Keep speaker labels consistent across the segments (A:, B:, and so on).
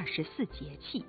A: 24节气。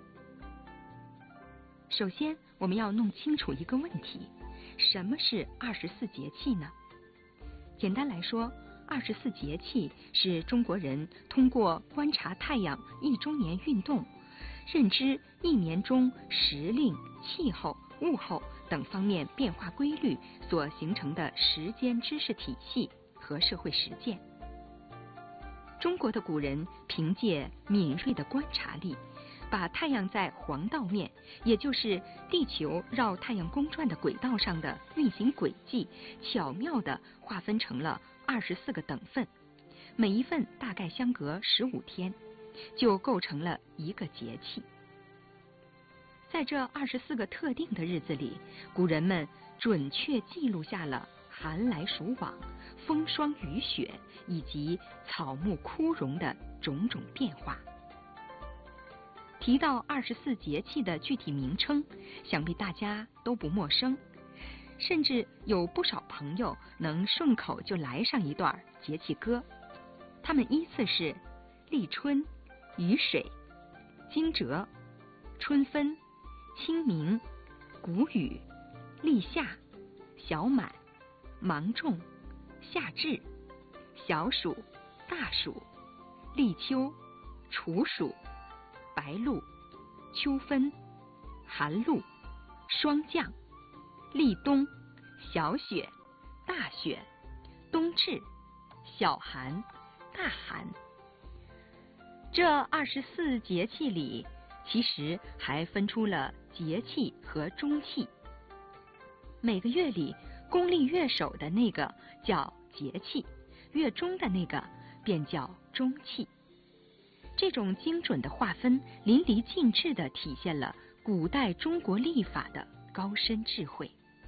A: 首先，我们要弄清楚一个问题：什么是24节气呢？简单来说，24节气是中国人通过观察太阳1周年运动，认知一年中时令、气候、物候等方面变化规律所形成的时间知识体系和社会实践。中国的古人凭借敏锐的观察力，把太阳在黄道面，也就是地球绕太阳公转的轨道上的运行轨迹，巧妙地划分成了24个等份，每一份大概相隔15天，就构成了一个节气。在这24个特定的日子里，古人们准确记录下了寒来暑往、风霜雨雪以及草木枯荣的种种变化。提到24节气的具体名称，想必大家都不陌生，甚至有不少朋友能顺口就来上一段节气歌。它们依次是立春、雨水、惊蛰、春分、清明、谷雨、立夏、小满、芒种、夏至、小暑、大暑、立秋、处暑、白露、秋分、寒露、霜降、立冬、小雪、大雪、冬至、小寒、大寒。这24节气里，其实还分出了节气和中气。每个月里，公历月首的那个叫节气，月中的那个便叫中气。这种精准的划分，淋漓尽致地体现了古代中国历法的高深智慧。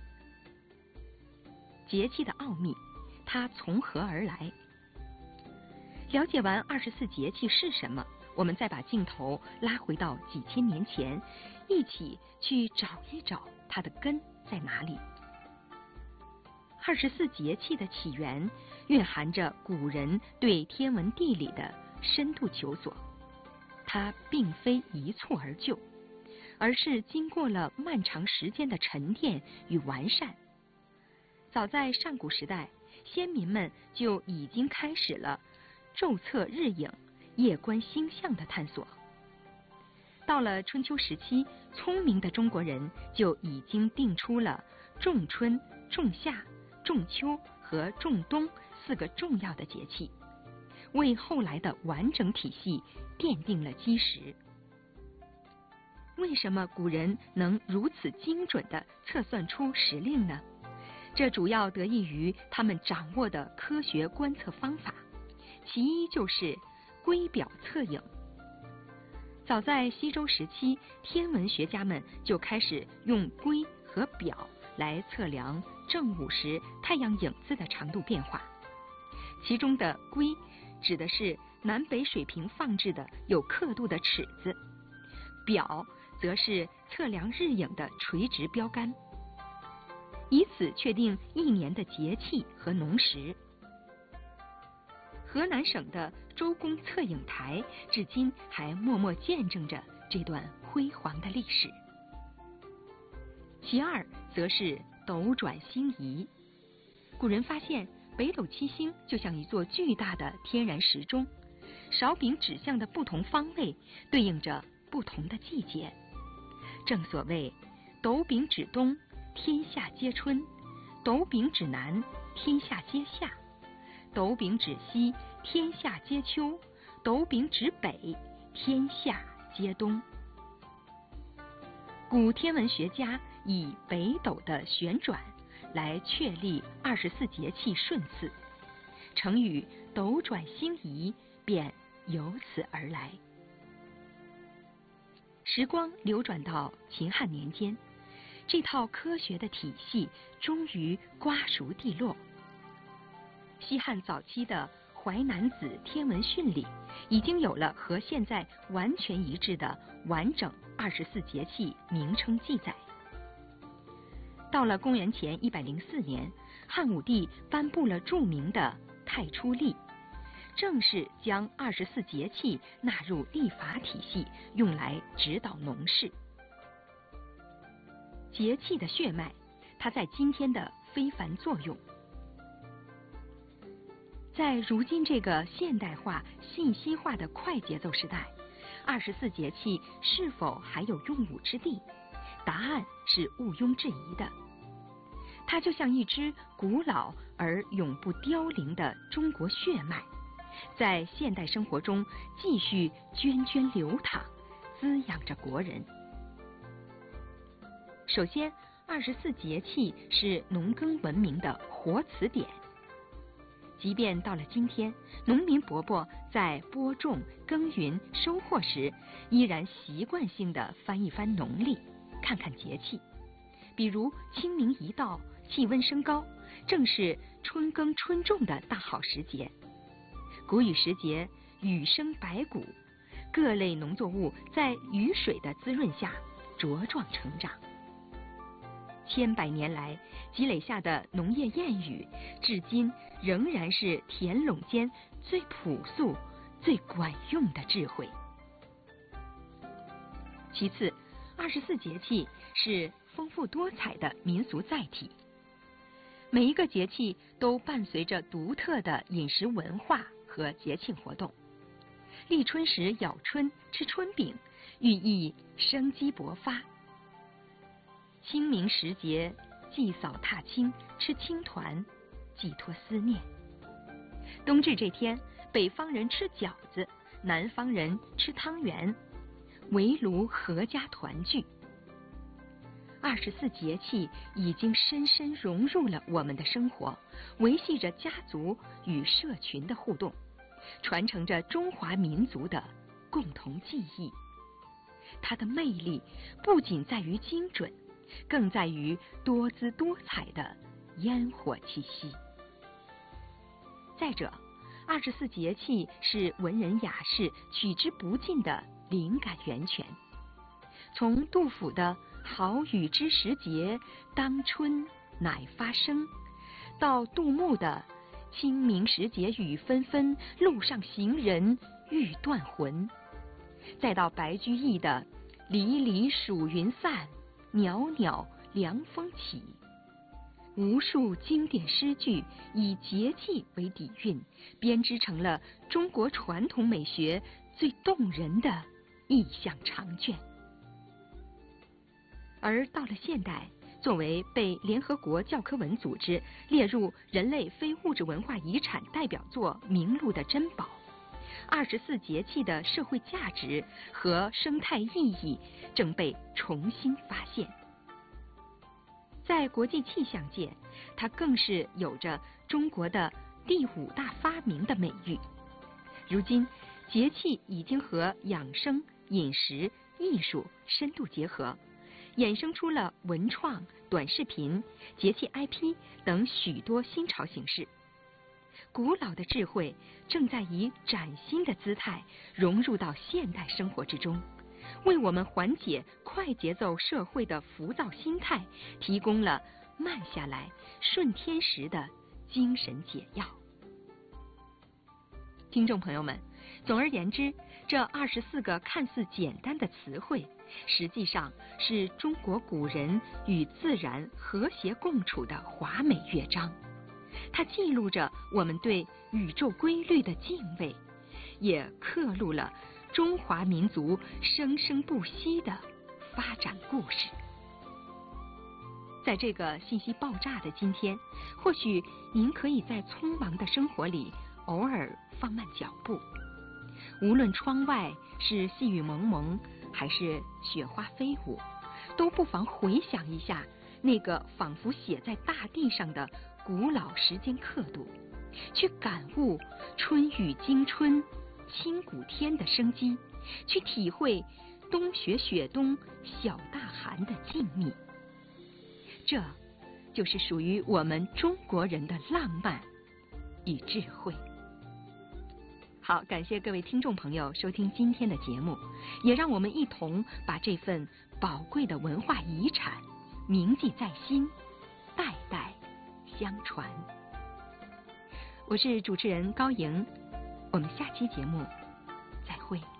A: 节气的奥秘，它从何而来？了解完24节气是什么，我们再把镜头拉回到几千年前，一起去找一找它的根在哪里。24节气的起源，蕴含着古人对天文地理的深度求索。它并非一蹴而就，而是经过了漫长时间的沉淀与完善。早在上古时代，先民们就已经开始了昼测日影、夜观星象的探索。到了春秋时期，聪明的中国人就已经定出了仲春、仲夏、仲秋和仲冬4个重要的节气，为后来的完整体系奠定了基石。为什么古人能如此精准地测算出时令呢？这主要得益于他们掌握的科学观测方法，其一就是圭表测影。早在西周时期，天文学家们就开始用圭和表来测量正午时太阳影子的长度变化。其中的圭指的是南北水平放置的有刻度的尺子，表则是测量日影的垂直标杆，以此确定一年的节气和农时。河南省的周公测影台至今还默默见证着这段辉煌的历史。其二则是斗转星移。古人发现北斗七星就像一座巨大的天然时钟，勺柄指向的不同方位对应着不同的季节。正所谓斗柄指东，天下皆春；斗柄指南，天下皆夏；斗柄指西，天下皆秋；斗柄指北，天下皆冬。古天文学家以北斗的旋转来确立24节气顺次，成语斗转星移便由此而来。时光流转到秦汉年间，这套科学的体系终于瓜熟蒂落。西汉早期的《淮南子·天文训》里已经有了和现在完全一致的完整24节气名称记载。到了公元前104年，汉武帝颁布了著名的太初历， 正式将24节气纳入历法体系，用来指导农事。节气的血脉，它在今天的非凡作用。在如今这个现代化、信息化的快节奏时代，24节气是否还有用武之地？答案是毋庸置疑的。它就像一支古老而永不凋零的中国血脉，在现代生活中继续涓涓流淌，滋养着国人。首先，24节气是农耕文明的活词典。即便到了今天，农民伯伯在播种、耕耘、收获时，依然习惯性地翻一翻农历，看看节气。比如清明一到，气温升高，正是春耕春种的大好时节。谷雨时节，雨生百谷，各类农作物在雨水的滋润下茁壮成长。千百年来积累下的农业谚语，至今仍然是田垄间最朴素、最管用的智慧。其次，24节气是丰富多彩的民俗载体。每一个节气都伴随着独特的饮食文化和节庆活动。立春时咬春，吃春饼，寓意生机勃发。清明时节祭扫踏青，吃青团，寄托思念。冬至这天，北方人吃饺子，南方人吃汤圆，围炉合家团聚。24节气已经深深融入了我们的生活，维系着家族与社群的互动，传承着中华民族的共同记忆。它的魅力不仅在于精准，更在于多姿多彩的烟火气息。再者，24节气是文人雅士取之不尽的灵感源泉。从杜甫的好雨知时节，当春乃发生，到杜牧的清明时节雨纷纷，路上行人欲断魂，再到白居易的离离暑云散，袅袅凉风起。无数经典诗句以节气为底蕴，编织成了中国传统美学最动人的意象长卷。而到了现代，作为被联合国教科文组织列入人类非物质文化遗产代表作名录的珍宝，24节气的社会价值和生态意义正被重新发现。在国际气象界，它更是有着中国的第5大发明的美誉。如今，节气已经和养生、饮食、艺术深度结合，衍生出了文创、短视频、节气 IP 等许多新潮形式。古老的智慧正在以崭新的姿态融入到现代生活之中，为我们缓解快节奏社会的浮躁心态提供了慢下来、顺天时的精神解药。听众朋友们，总而言之，这24个看似简单的词汇，实际上是中国古人与自然和谐共处的华美乐章。它记录着我们对宇宙规律的敬畏，也刻录了中华民族生生不息的发展故事。在这个信息爆炸的今天，或许您可以在匆忙的生活里偶尔放慢脚步，无论窗外是细雨蒙蒙还是雪花飞舞，都不妨回想一下那个仿佛写在大地上的古老时间刻度，去感悟春雨惊春、清谷天的生机，去体会冬雪雪冬、小大寒的静谧。这就是属于我们中国人的浪漫与智慧。好，感谢各位听众朋友收听今天的节目，也让我们一同把这份宝贵的文化遗产铭记在心，代代相传。我是主持人高莹， 我们下期节目再会。